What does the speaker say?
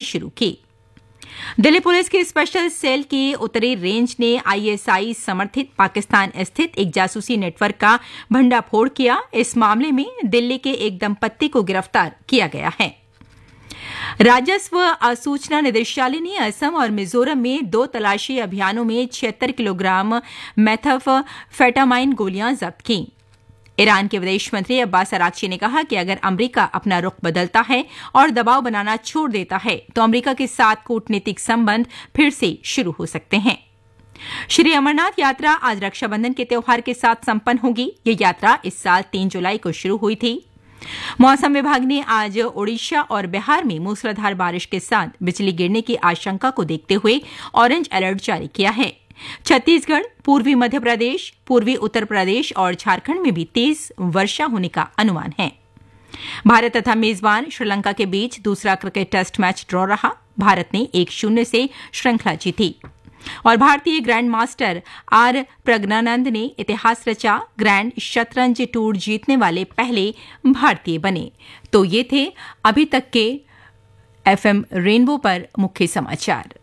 शुरू की। दिल्ली पुलिस की स्पेशल सेल की उत्तरी रेंज ने आईएसआई समर्थित पाकिस्तान स्थित एक जासूसी नेटवर्क का भंडाफोड़ किया। इस मामले में दिल्ली के एक दंपत्ति को गिरफ्तार किया गया है। राजस्व सूचना निदेशालय ने असम और मिजोरम में 2 तलाशी अभियानों में 76 किलोग्राम मेथाम्फेटामाइन गोलियां जब्त की। ईरान के विदेश मंत्री अब्बास अराक्ची ने कहा कि अगर अमेरिका अपना रुख बदलता है और दबाव बनाना छोड़ देता है तो अमेरिका के साथ कूटनीतिक संबंध फिर से शुरू हो सकते हैं। श्री अमरनाथ यात्रा आज रक्षाबंधन के त्योहार के साथ संपन्न होगी। यह यात्रा इस साल 3 जुलाई को शुरू हुई थी। मौसम विभाग ने आज ओडिशा और बिहार में मूसलाधार बारिश के साथ बिजली गिरने की आशंका को देखते हुए ऑरेंज अलर्ट जारी किया है। छत्तीसगढ़, पूर्वी मध्य प्रदेश, पूर्वी उत्तर प्रदेश और झारखंड में भी तेज वर्षा होने का अनुमान है। भारत तथा मेजबान श्रीलंका के बीच दूसरा क्रिकेट टेस्ट मैच ड्रॉ रहा। भारत ने 1-0 से श्रृंखला जीती और भारतीय ग्रैंड मास्टर आर प्रज्ञानंद ने इतिहास रचा। ग्रैंड शतरंज टूर जीतने वाले पहले भारतीय बने। तो ये थे अभी तक के एफएम रेनबो पर मुख्य समाचार।